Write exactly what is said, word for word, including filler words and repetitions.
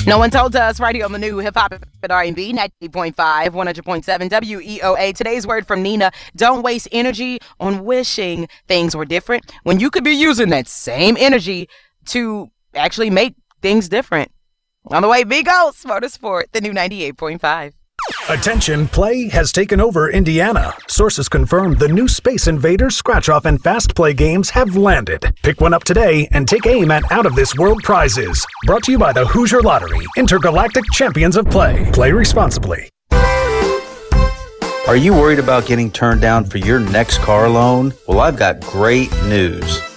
No One Told Us, right here on the new Hip Hop and R and B, ninety-eight point five, one hundred point seven W E O A. Today's word from Nina: don't waste energy on wishing things were different when you could be using that same energy to actually make things different. On the way, Migos, Motorsport, the new ninety-eight point five. Attention, play has taken over Indiana. Sources confirm the new Space Invaders scratch-off and fast play games have landed. Pick one up today and take aim at out-of-this-world prizes. Brought to you by the Hoosier Lottery, intergalactic champions of play. Play responsibly. Are you worried about getting turned down for your next car loan? Well, I've got great news.